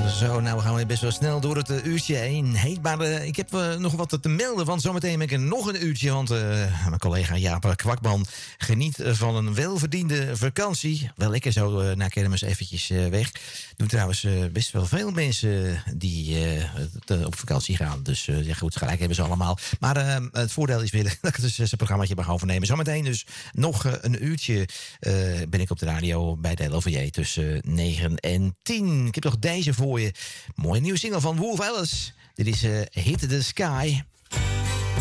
Zo, nou we gaan weer best wel snel door het uurtje heen. Hey, maar ik heb nog wat te melden, want zometeen heb ik nog een uurtje. Want mijn collega Jaap Kwakman geniet van een welverdiende vakantie. Wel lekker zo naar Kermis eventjes weg. Doen trouwens best wel veel mensen die op vakantie gaan. Dus ja goed, gelijk hebben ze allemaal. Maar het voordeel is weer dat ik dus zijn programmaatje mag overnemen. Zometeen dus nog een uurtje ben ik op de radio bij de LOVJ tussen 9 en 10. Ik heb nog deze voor je. Mooie nieuwe single van Wolf Alice. Dit is Hit the Sky.